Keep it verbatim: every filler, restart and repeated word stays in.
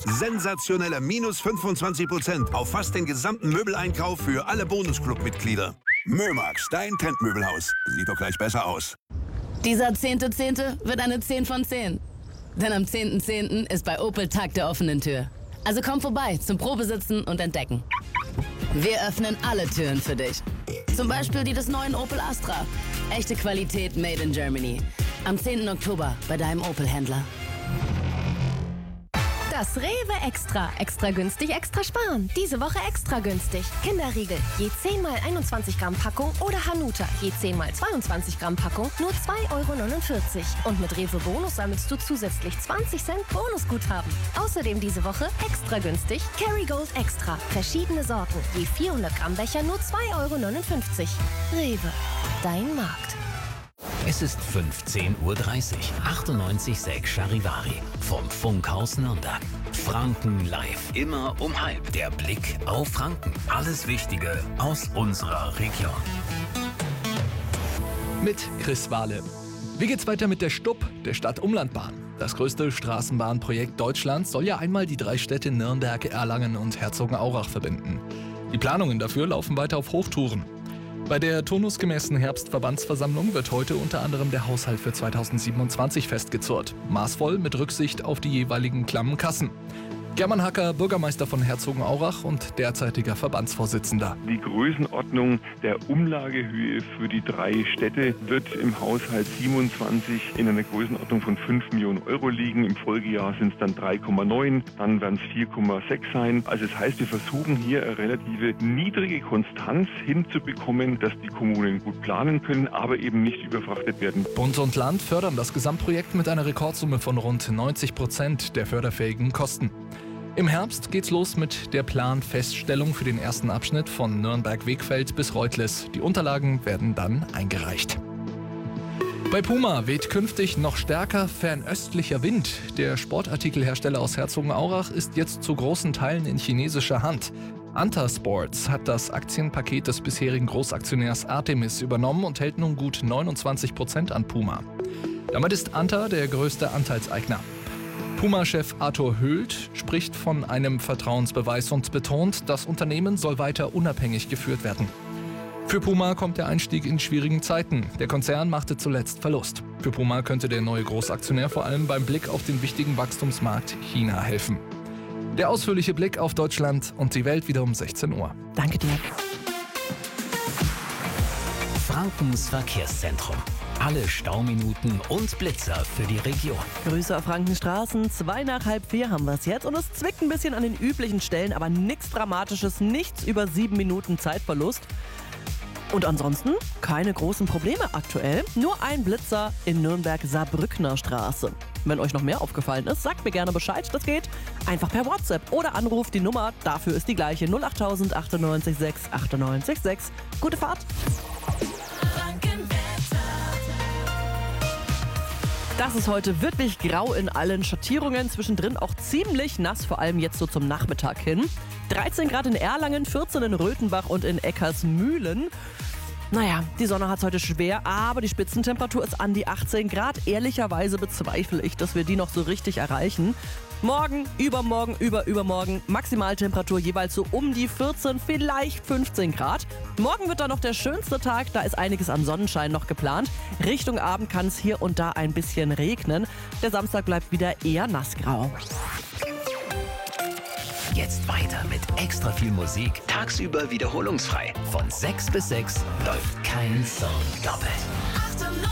Sensationelle minus fünfundzwanzig Prozent auf fast den gesamten Möbeleinkauf für alle Bonusclub-Mitglieder. Mömax, dein Trendmöbelhaus. Sieht doch gleich besser aus. Dieser zehnte Zehnte wird eine zehn von zehn. Denn am zehnten Zehnten ist bei Opel Tag der offenen Tür. Also komm vorbei zum Probesitzen und Entdecken. Wir öffnen alle Türen für dich. Zum Beispiel die des neuen Opel Astra. Echte Qualität made in Germany. Am zehnten Oktober bei deinem Opel-Händler. Das Rewe Extra. Extra günstig, extra sparen. Diese Woche extra günstig. Kinderriegel, je zehn mal einundzwanzig Gramm Packung oder Hanuta, je zehn mal zweiundzwanzig Gramm Packung, nur zwei Euro neunundvierzig. Und mit Rewe Bonus sammelst du zusätzlich zwanzig Cent Bonusguthaben. Außerdem diese Woche extra günstig Kerrygold Extra. Verschiedene Sorten, je vierhundert Gramm Becher, nur zwei Euro neunundfünfzig. Rewe, dein Markt. Es ist fünfzehn Uhr dreißig. achtundneunzig Komma sechs Charivari vom Funkhaus Nürnberg. Franken live. Immer um halb. Der Blick auf Franken. Alles Wichtige aus unserer Region. Mit Chris Wahle. Wie geht's weiter mit der Stupp, der Stadtumlandbahn? Das größte Straßenbahnprojekt Deutschlands soll ja einmal die drei Städte Nürnberg, Erlangen und Herzogenaurach verbinden. Die Planungen dafür laufen weiter auf Hochtouren. Bei der turnusgemäßen Herbstverbandsversammlung wird heute unter anderem der Haushalt für zweitausendsiebenundzwanzig festgezurrt. Maßvoll mit Rücksicht auf die jeweiligen klammen Kassen. German Hacker, Bürgermeister von Herzogenaurach und derzeitiger Verbandsvorsitzender. Die Größenordnung der Umlagehöhe für die drei Städte wird im Haushalt siebenundzwanzig in einer Größenordnung von fünf Millionen Euro liegen. Im Folgejahr sind es dann drei Komma neun, dann werden es vier Komma sechs sein. Also das heißt, wir versuchen hier eine relative niedrige Konstanz hinzubekommen, dass die Kommunen gut planen können, aber eben nicht überfrachtet werden. Bund und Land fördern das Gesamtprojekt mit einer Rekordsumme von rund neunzig Prozent der förderfähigen Kosten. Im Herbst geht's los mit der Planfeststellung für den ersten Abschnitt von Nürnberg-Wegfeld bis Reutlers. Die Unterlagen werden dann eingereicht. Bei Puma weht künftig noch stärker fernöstlicher Wind. Der Sportartikelhersteller aus Herzogenaurach ist jetzt zu großen Teilen in chinesischer Hand. Anta Sports hat das Aktienpaket des bisherigen Großaktionärs Artemis übernommen und hält nun gut neunundzwanzig Prozent an Puma. Damit ist Anta der größte Anteilseigner. Puma-Chef Arthur Höhlt spricht von einem Vertrauensbeweis und betont, das Unternehmen soll weiter unabhängig geführt werden. Für Puma kommt der Einstieg in schwierigen Zeiten. Der Konzern machte zuletzt Verlust. Für Puma könnte der neue Großaktionär vor allem beim Blick auf den wichtigen Wachstumsmarkt China helfen. Der ausführliche Blick auf Deutschland und die Welt wieder um sechzehn Uhr. Danke dir. Frankens Verkehrszentrum. Alle Stauminuten und Blitzer für die Region. Grüße auf Frankenstraßen. Zwei nach halb vier haben wir es jetzt. Und es zwickt ein bisschen an den üblichen Stellen, aber nichts Dramatisches, nichts über sieben Minuten Zeitverlust. Und ansonsten keine großen Probleme aktuell. Nur ein Blitzer in Nürnberg-Saarbrückner Straße. Wenn euch noch mehr aufgefallen ist, sagt mir gerne Bescheid. Das geht einfach per WhatsApp oder Anruf. Die Nummer dafür ist die gleiche. null acht null null achtundneunzig sechs achtundneunzig sechs. Gute Fahrt. Das ist heute wirklich grau in allen Schattierungen, zwischendrin auch ziemlich nass, vor allem jetzt so zum Nachmittag hin. dreizehn Grad in Erlangen, vierzehn in Röthenbach und in Eckersmühlen. Naja, die Sonne hat es heute schwer, aber die Spitzentemperatur ist an die achtzehn Grad. Ehrlicherweise bezweifle ich, dass wir die noch so richtig erreichen. Morgen, übermorgen, über übermorgen Maximaltemperatur jeweils so um die vierzehn, vielleicht fünfzehn Grad. Morgen wird dann noch der schönste Tag, da ist einiges an Sonnenschein noch geplant. Richtung Abend kann es hier und da ein bisschen regnen. Der Samstag bleibt wieder eher nassgrau. Jetzt weiter mit extra viel Musik. Tagsüber wiederholungsfrei. Von sechs bis sechs läuft kein Song doppelt.